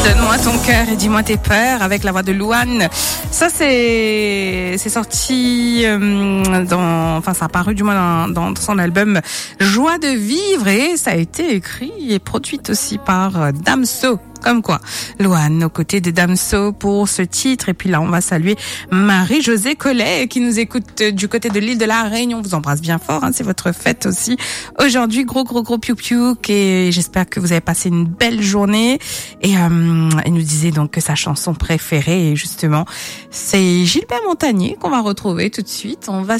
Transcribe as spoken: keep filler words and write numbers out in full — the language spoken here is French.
Donne-moi ton cœur et dis-moi tes peurs avec la voix de Louane. Ça c'est c'est sorti euh, dans enfin ça a paru du moins dans, dans son album Joie de vivre et ça a été écrit et produit aussi par Damso. Comme quoi, Louane aux côtés de Damso pour ce titre. Et puis là, on va saluer Marie-Josée Collet qui nous écoute du côté de l'île de la Réunion. On vous embrasse bien fort, hein, c'est votre fête aussi. Aujourd'hui, gros, gros, gros piou-piou. Et j'espère que vous avez passé une belle journée. Et euh, elle nous disait donc que sa chanson préférée, et justement, c'est Gilbert Montagnier qu'on va retrouver tout de suite. On va